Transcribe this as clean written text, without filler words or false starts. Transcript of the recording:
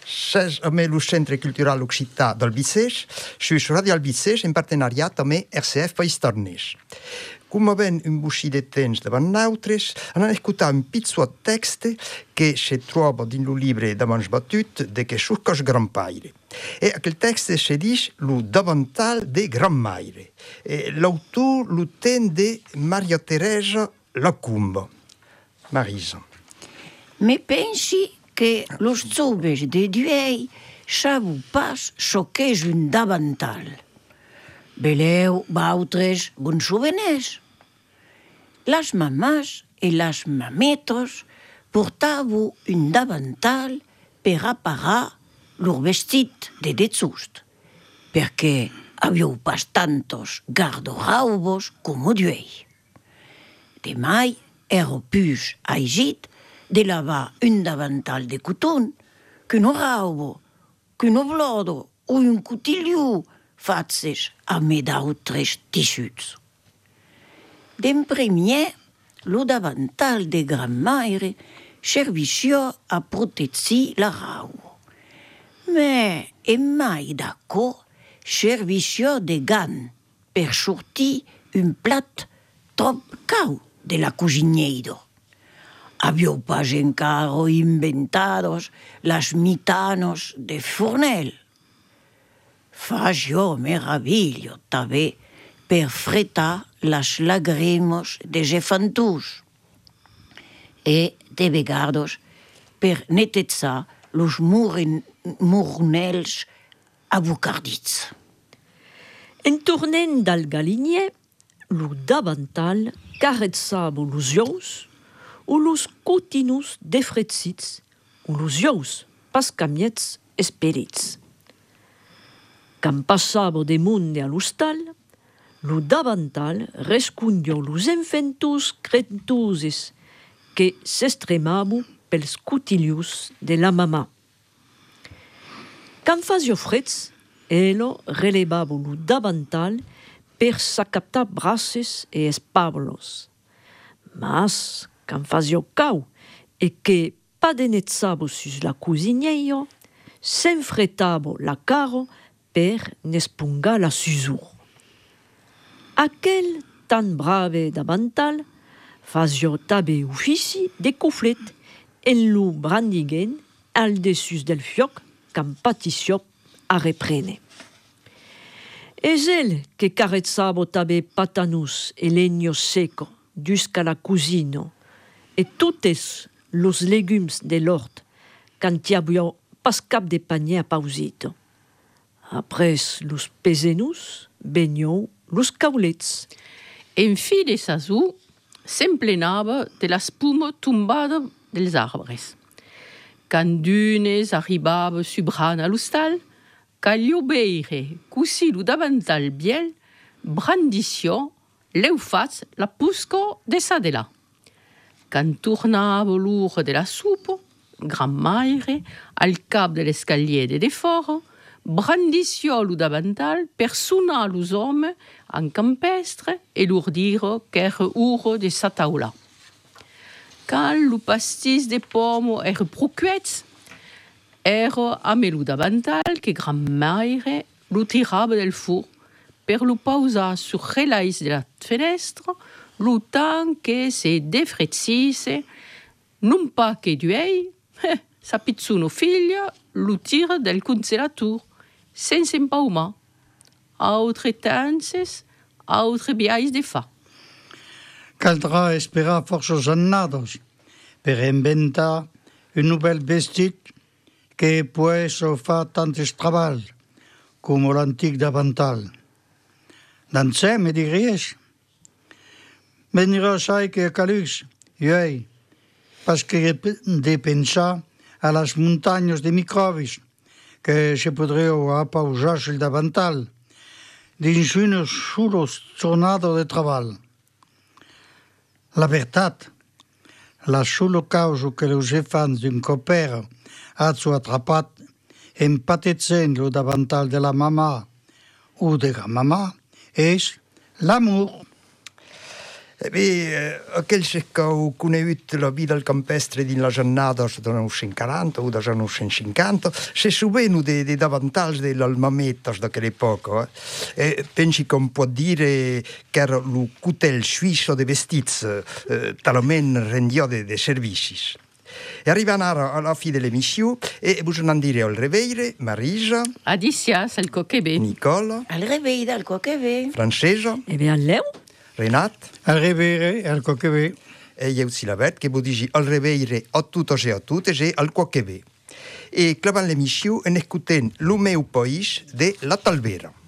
C'est le Centre cultural occità del Bicès, sur Radio Bicès en partenariat amb RCF País Tornès. Com avem un buixí de temps davant nosaltres, anem a escoltar un pizzot text que se troba dins el llibre de Mons Batut de que Xurcos Grampaire. E aquel text se diu lo davantal de Granmaire. L'autor lo ten de Maria Teresa Lacumba. Marisa. Me pensi que los joves de Duei sabu pas so qu'és un davantal. Veleu, vautres, bons souvenirs. Las mamás e las mametos portavu un davantal per aparar lor vestit de dessust, perquè avieu pas tantos gardoraubos como Duei. Demai ero pus aigit de lavar un davantal de coton, qu'un raubo, qu'un blodo o un cotiliu fatzes a me d'autres tissuts. D'en premier, lo davantal de Granmaire servició a protegir la raubo. Me en mai d'acord servició de gant per sortir un plat trop cau de la cusineiro. Avieu pas encaro inventados las mitanos de fornel. Facio meraviglio també per fretar las lagrimos de gefantus e de vegades per netetzar los mornels abucardits. En tornant dal galinier, lo davantal caretzava los ous o los cotinus defretzits o los ous pas camiets esperits. Quand passava de munde a l'hostal, lo davantal rescundio los infantus cretuses que s'estremavu pels cotilius de la mamà. Quand fazio freds, elo relevava lo davantal per s'acaptar braces e espavlos. Mas, quand fazio cau e que pas denetzavo sus la cusineio, s'enfretavo la caro per n'espungar la susur. Aquel tan brave davantal fazio tabe ofici de couflet en lo brandiguen al dessus del fioc quand patisio a reprene. Es el que carezzavo tabe patanus e legno seco jusqu'à la cusino e totes los legumes de l'hort quand ti aviò pas cap de panier a pausito. Apres los pesenus, vegnou los caulets. En fi de sazú s'emplenava de la spuma tombada dels arbres. Quand dunes arribava subran a l'hostal, caglio beire, così lo davantal biel, brandició, leufats la pusco de sa de là. Quand tornava l'ora de la soupe, Granmaire, al cap de l'escalier de defora, brandició lo davantal per sonar los homes en campestre e lor dire qu'era ora de sa taula. Quand lo pastís de pomo era procuets, era a me lo davantal que Granmaire lo tirava del fur per lo pausar sur relais de la fenestra lo temps que se defrezzisse, non pas che Duei, sa pizzuno figlia, lo tira del congelatur, sense empaumar. Autre tances, autre biais de fa. Caldrà esperar forces annados per inventar un nouvel vestit que puesso fa tantes treball com l'antic davantal. Dansè, me diries? Venirò sai que calux, ioi, parce que de pensar a las montañas de microbis que se podreu apausar el davantal dins una sola jornada de treball. La veritat, la sola causa que los infants d'un copera ha atrapat empatetzent lo davantal de la mamà o de la mamà és l'amor. Aquells que heu conegut la vida al campestre dins les annades de 1940 o de 1950, se souvenu de davantals de l'almametes d'aquella època. Pensi que pot dire que era el cutel suïsso de vestits, talament rendió de servicis. E arribant ara a la fi de l'emissió e vos n'en diré al reveire, Marisa, Adicias, el coquebé. Nicola, Al reveil del coquebé. Francesa, Eh bien, Léo, Renat, Al revere, al coquebé. e io si la vet che vos digi al reveire a tutos e a tutes e al qualche ve. E clavant l'emissió en escutent lo meu país de la Talvera.